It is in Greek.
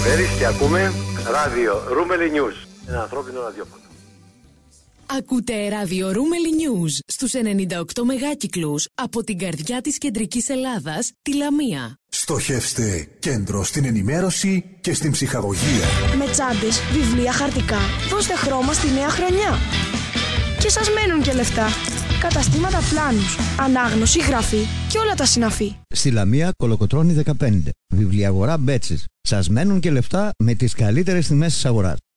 Λεβέρης και ακούμε ράδιο Ρούμελι News. Ένα ανθρώπινο ραδιόφωνο. Ακούτε ράδιο Ρούμελι News στους 98 μεγάκυκλους από την καρδιά της κεντρικής Ελλάδας, τη Λαμία. Στοχεύστε κέντρο στην ενημέρωση και στην ψυχαγωγία. Με τσάντες, βιβλία, χαρτικά. Δώστε χρώμα στη νέα χρονιά. Και σας μένουν και λεφτά. Καταστήματα πλάνους, ανάγνωση, γραφή και όλα τα συναφή. Στη Λαμία, Κολοκοτρώνη 15. Βιβλιαγορά Μπέτσης. Σας μένουν και λεφτά με τις καλύτερες τιμές της αγοράς.